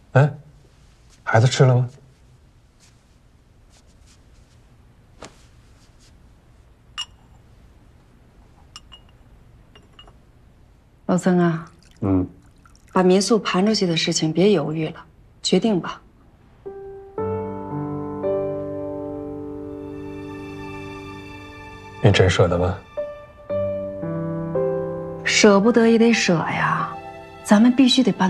哎，孩子吃了吗？ 老曾啊，把民宿盘出去的事情别犹豫了，决定吧。 你真舍得吗？ 舍不得也得舍呀，咱们必须得办